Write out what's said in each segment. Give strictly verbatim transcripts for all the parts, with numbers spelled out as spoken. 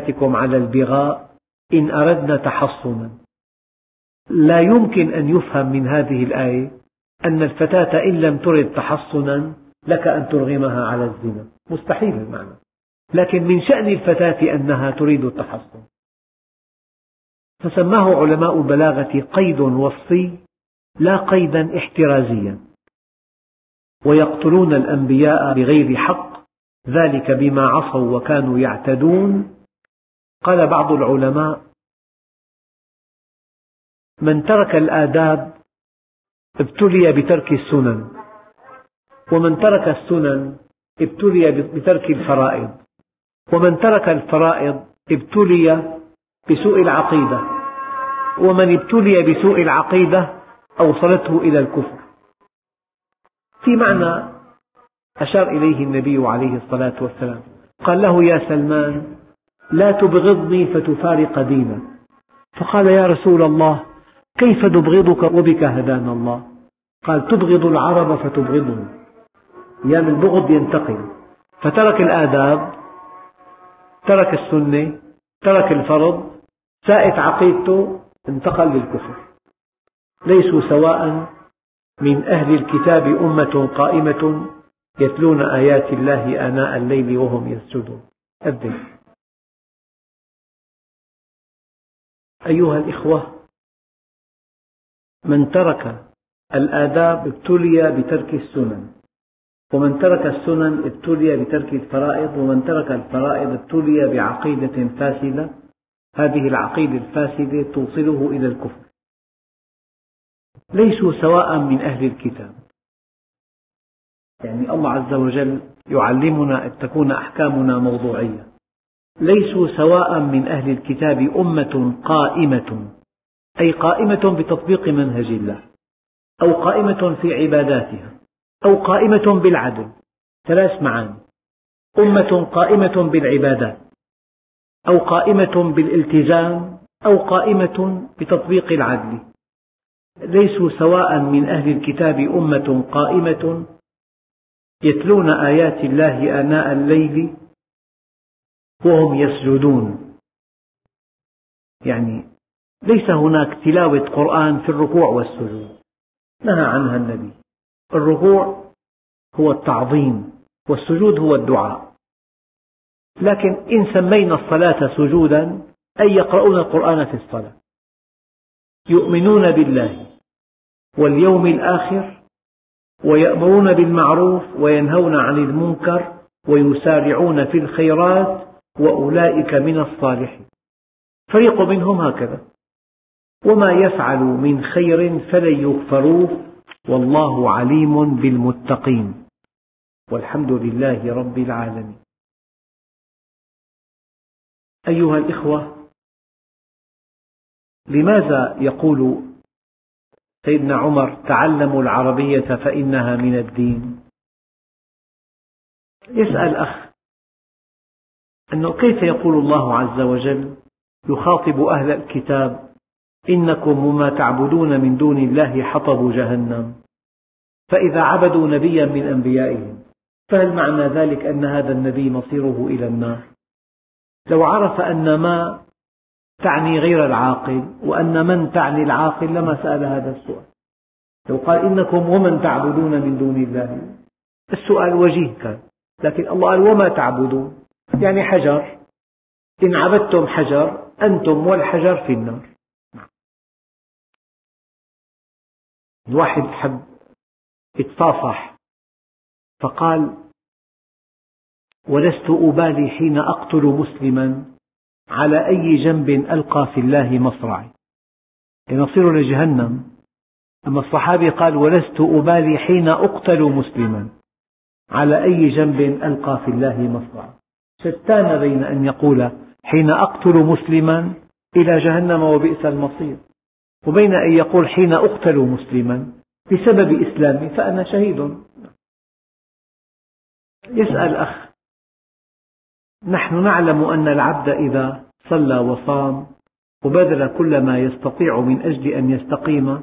فتياتكم على البغاء إن أردنا تحصنا. لا يمكن أن يفهم من هذه الآية أن الفتاة إن لم ترد تحصنا لك أن ترغمها على الزنا، مستحيل المعنى، لكن من شأن الفتاة أنها تريد التحصن، فسماه علماء البلاغة قيد وصفي لا قيدا احترازيا. ويقتلون الأنبياء بغير حق ذلك بما عصوا وكانوا يعتدون. قال بعض العلماء: من ترك الآداب ابتلي بترك السنن، ومن ترك السنن ابتلي بترك الفرائض، ومن ترك الفرائض ابتلي بسوء العقيدة، ومن ابتلي بسوء العقيدة أوصلته إلى الكفر. في معنى أشار إليه النبي عليه الصلاة والسلام، قال له: يا سلمان لا تبغضني فتفارق دينك. فقال: يا رسول الله كيف نبغضك وبك هدانا الله؟ قال: تبغض العرب فتبغضهم. أيام البغض ينتقل، فترك الآداب، ترك السنة، ترك الفرض، ساءت عقيدته، انتقل للكفر. ليسوا سواء من أهل الكتاب أمة قائمة يتلون آيات الله آناء الليل وهم يسجدون. أذن. أيها الإخوة، من ترك الآداب ابتلي بترك السنن، ومن ترك السنن ابتلي بترك الفرائض، ومن ترك الفرائض ابتلي بعقيدة فاسدة، هذه العقيدة الفاسدة توصله إلى الكفر. ليسوا سواء من أهل الكتاب، يعني الله عز وجل يعلمنا أن تكون أحكامنا موضوعية. ليسوا سواء من أهل الكتاب أمة قائمة، أي قائمة بتطبيق منهج الله، أو قائمة في عباداتها، أو قائمة بالعدل. ثلاث معاني: أمة قائمة بالعبادات، أو قائمة بالالتزام، أو قائمة بتطبيق العدل. ليسوا سواء من أهل الكتاب أمة قائمة يتلون آيات الله آناء الليل وهم يسجدون، يعني ليس هناك تلاوة قرآن في الركوع والسجود، نهى عنها النبي. الركوع هو التعظيم، والسجود هو الدعاء. لكن إن سمينا الصلاة سجودا أي يقرؤون القرآن في الصلاة، يؤمنون بالله واليوم الآخر، ويأمرون بالمعروف وينهون عن المنكر، ويسارعون في الخيرات، وأولئك من الصالحين. فريق منهم هكذا: وما يفعلوا من خير فلن يكفروه والله عليم بالمتقين والحمد لله رب العالمين. أيها الإخوة، لماذا يقول سيدنا عمر: تعلموا العربية فإنها من الدين؟ يسأل أخ أنه كيف يقول الله عز وجل يخاطب أهل الكتاب: إنكم وما تعبدون من دون الله حطب جهنم، فإذا عبدوا نبيا من أنبيائهم، فهل معنى ذلك أن هذا النبي مصيره إلى النار؟ لو عرف أن ما تعني غير العاقل، وأن من تعني العاقل، لما سأل هذا السؤال. لو قال: إنكم ومن تعبدون من دون الله، السؤال وجيه كان، لكن الله قال: وما تعبدون، يعني حجر، إن عبدتم حجر أنتم والحجر في النار. الواحد حب يتصافح فقال: ولست أبالي حين أقتل مسلما على أي جنب ألقى في الله مصرعي، يصير لجهنم. أما الصحابي قال: ولست أبالي حين أقتل مسلما على أي جنب ألقى في الله مصرعي. شتان بين أن يقول حين أقتل مسلما إلى جهنم وبئس المصير، وبين أن يقول حين أقتل مسلما بسبب إسلامي فأنا شهيد. يسأل أخ: نحن نعلم أن العبد إذا صلى وصام وبذل كل ما يستطيع من أجل أن يستقيم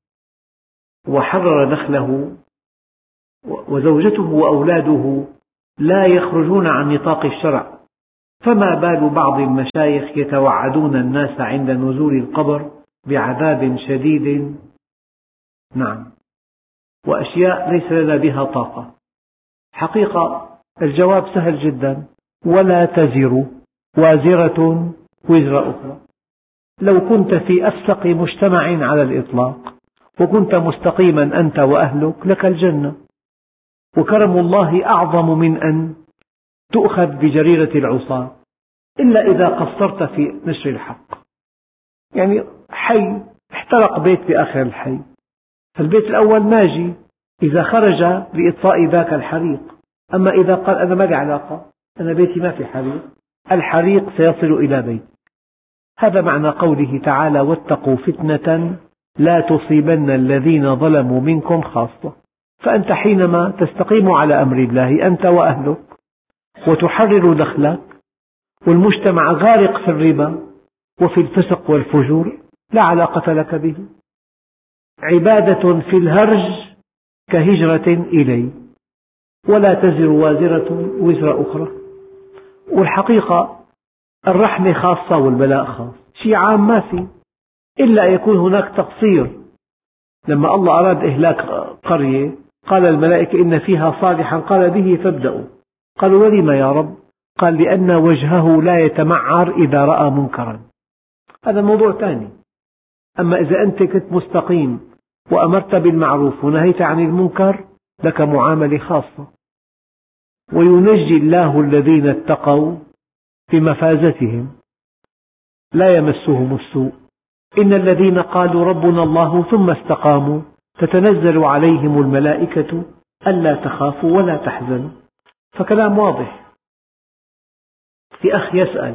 وحرر دخله، وزوجته وأولاده لا يخرجون عن نطاق الشرع، فما بال بعض المشايخ يتوعدون الناس عند نزول القبر بعذاب شديد، نعم، وأشياء ليس لنا بها طاقة. حقيقة الجواب سهل جدا: ولا تزر وازرة وزر أخرى. لو كنت في أفسق مجتمع على الإطلاق وكنت مستقيما أنت وأهلك لك الجنة، وكرم الله أعظم من أن تؤخذ بجريرة العصاة، إلا إذا قصرت في نشر الحق. يعني حي احترق بيت بآخر الحي، فالبيت الأول ناجي إذا خرج لإطفاء ذاك الحريق، أما إذا قال أنا ما لي علاقة، أنا بيتي ما في حريق، الحريق سيصل إلى بيتي. هذا معنى قوله تعالى: واتقوا فتنة لا تصيبن الذين ظلموا منكم خاصة. فأنت حينما تستقيم على أمر الله أنت وأهلك وتحرر دخلك، والمجتمع غارق في الربا وفي الفسق والفجور، لا علاقة لك به. عبادة في الهرج كهجرة إلي، ولا تزر وازرة وزر أخرى. والحقيقة الرحمة خاصة والبلاء خاص، شيء عام ما في، إلا يكون هناك تقصير. لما الله أراد إهلاك قرية قال الملائكة إن فيها صالحا، قال به فابدأوا. قالوا ولم يا رب؟ قال لأن وجهه لا يتمعر إذا رأى منكرا. هذا موضوع ثاني. أما إذا أنت كنت مستقيم وأمرت بالمعروف ونهيت عن المنكر لك معاملة خاصة. وينجي الله الذين اتقوا بمفازتهم لا يمسهم السوء، إن الذين قالوا ربنا الله ثم استقاموا تتنزل عليهم الملائكة ألا تخافوا ولا تحزنوا. فكلام واضح. في أخ يسأل: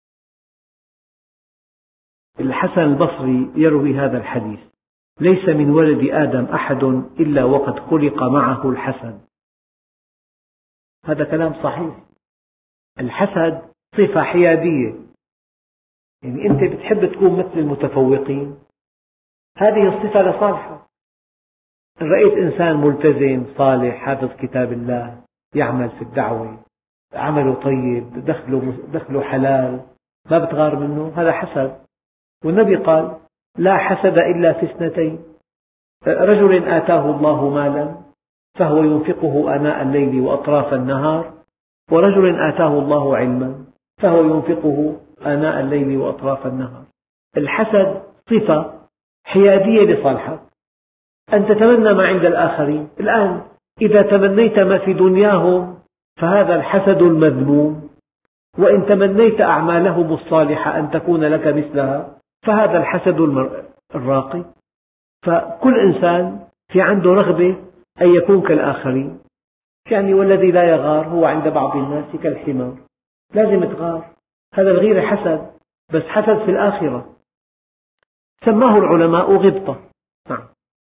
الحسن البصري يروي هذا الحديث: ليس من ولد آدم أحد إلا وقد خلق معه الحسد. هذا كلام صحيح. الحسد صفة حيادية، يعني أنت بتحب تكون مثل المتفوقين، هذه الصفة لصالحة. إن رأيت إنسان ملتزم صالح حافظ كتاب الله يعمل في الدعوة، عمله طيب، دخله, دخله حلال، ما بتغار منه، هذا حسد. والنبي قال: لا حسد إلا في اثنتين: رجل آتاه الله مالا فهو ينفقه آناء الليل وأطراف النهار، ورجل آتاه الله علما فهو ينفقه آناء الليل وأطراف النهار. الحسد صفة حيادية لصالحك، أن تتمنى ما عند الآخرين. الآن إذا تمنيت ما في دنياهم فهذا الحسد المذموم، وإن تمنيت أعمالهم الصالحة أن تكون لك مثلها فهذا الحسد الراقي. فكل إنسان في عنده رغبة أن يكون كالآخرين، يعني والذي لا يغار هو عند بعض الناس كالحمار. لازم تغار، هذا الغيرة حسد، بس حسد في الآخرة. سماه العلماء غبطة. نعم.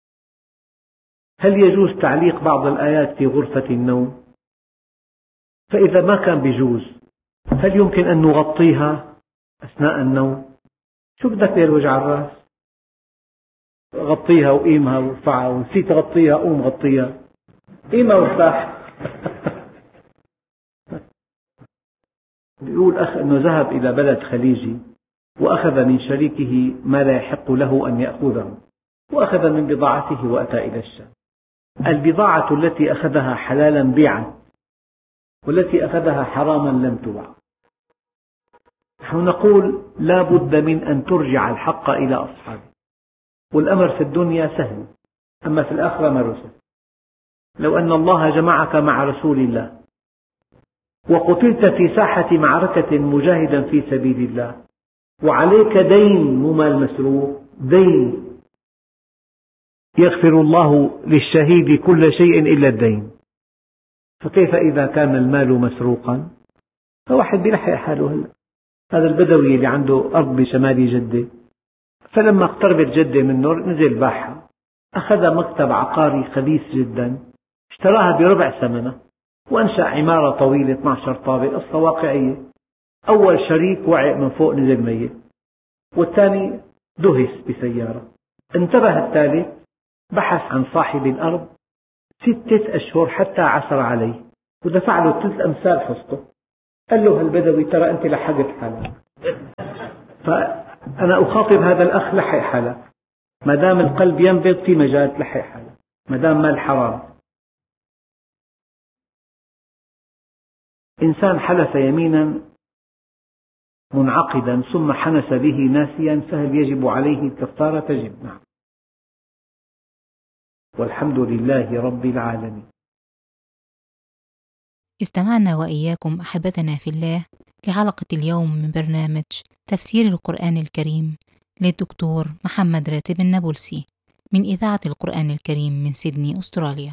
هل يجوز تعليق بعض الآيات في غرفة النوم؟ فإذا ما كان بيجوز هل يمكن أن نغطيها أثناء النوم؟ شو بدك لوجع الرأس؟ غطيها وقيمها وارفعها، ونسيت غطيها قوم غطيها، قيمها وارفعها. يقول أخ أنه ذهب إلى بلد خليجي وأخذ من شريكه ما لا يحق له أن يأخذه، وأخذ من بضاعته وأتى إلى الشام. البضاعة التي أخذها حلالا بيعت، والتي أخذها حراما لم تباع. نحن نقول لا بد من أن ترجع الحق إلى أصحابه، والأمر في الدنيا سهل، أما في الآخرة ما سهل. لو أن الله جمعك مع رسول الله وقتلت في ساحة معركة مجاهدا في سبيل الله وعليك دين مو مال مسروق، دين، يغفر الله للشهيد كل شيء إلا الدين، فكيف إذا كان المال مسروقا؟ فواحد بيلحق حاله. هلا هذا البدوي اللي عنده أرض بشمال جدة، فلما اقتربت جدة منه نزل باعها، أخذ مكتب عقاري خبيث جدا، اشتراها بربع ثمنه وأنشأ عمارة طويلة اثني عشر طابق. قصة واقعية. أول شريك وعي من فوق نزل ميت، والثاني دهس بسيارة. انتبه الثالث، بحث عن صاحب الأرض ستة أشهر حتى عثر عليه، ودفع له ثلاث أمثال حصته. قال له هالبدوي ترى أنت لحقت حالك، فأنا أخاطب هذا الأخ لحق حالك، ما دام القلب ينبض في مجال تلحق حالك، ما دام مال حرام. إنسان حلف يمينا منعقدا ثم حنس به ناسيا، فهل يجب عليه الكفارة؟ تجب، نعم. والحمد لله رب العالمين. استمعنا وإياكم أحبتنا في الله لحلقة اليوم من برنامج تفسير القرآن الكريم للدكتور محمد راتب النابلسي من إذاعة القرآن الكريم من سيدني أستراليا.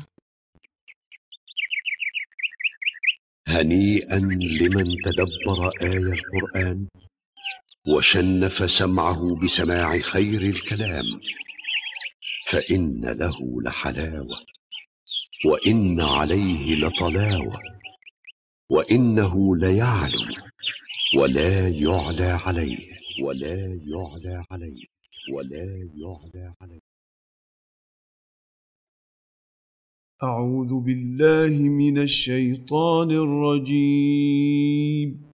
هنيئا لمن تدبر آي القرآن وشنف سمعه بسماع خير الكلام، فإن له لحلاوة وإن عليه لطلاوة، وإنه ليعلو ولا يعلى عليه ولا يعلى عليه ولا يعلى عليه. أعوذ بالله من الشيطان الرجيم.